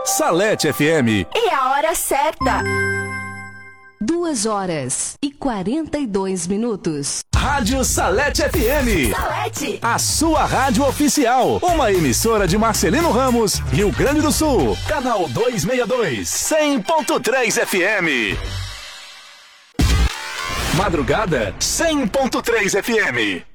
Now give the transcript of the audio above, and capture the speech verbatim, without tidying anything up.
Salete F M. E a hora certa. Duas horas e quarenta e dois minutos. Rádio Salete F M. Salete. A sua rádio oficial. Uma emissora de Marcelino Ramos, Rio Grande do Sul. Canal duzentos e sessenta e dois. cem ponto três F M. Madrugada cem ponto três F M.